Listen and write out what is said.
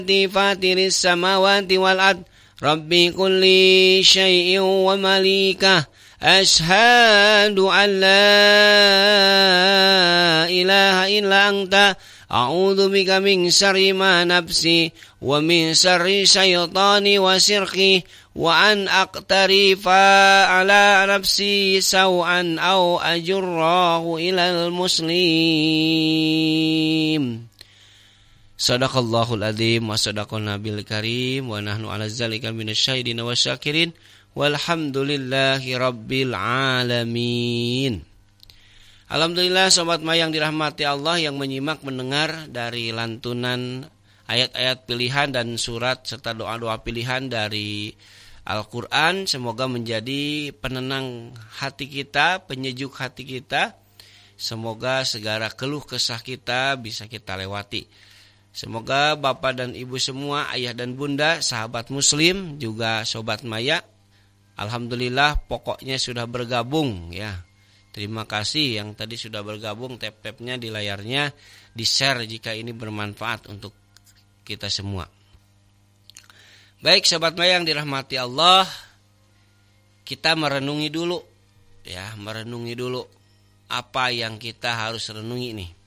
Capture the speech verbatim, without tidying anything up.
fatiris samawati wal ard rabbi kulli syai'in wa malikah ashhadu an la ilaha illa anta a'udzu bika min syarri ma nafsi wa min syarri syaitani wa sirqi wa an aqtarifa ala nafsi saw'an aw ajurrahu ilal muslim. Sadaqallahul adzim wa sadaqan nabil karim wa nahnu ala zalika minasyahidin wa syakirin walhamdulillahi rabbil alamin. Alhamdulillah sobat Mayang dirahmati Allah yang menyimak mendengar dari lantunan ayat-ayat pilihan dan surat serta doa-doa pilihan dari Al-Quran. Semoga menjadi penenang hati kita, penyejuk hati kita. Semoga segala keluh kesah kita bisa kita lewati. Semoga Bapak dan Ibu semua, ayah dan bunda, sahabat muslim, juga sobat Maya, alhamdulillah pokoknya sudah bergabung ya. Terima kasih yang tadi sudah bergabung, tap-tapnya di layarnya, di-share jika ini bermanfaat untuk kita semua. Baik sobat Maya yang dirahmati Allah, kita merenungi dulu ya, merenungi dulu apa yang kita harus renungi nih.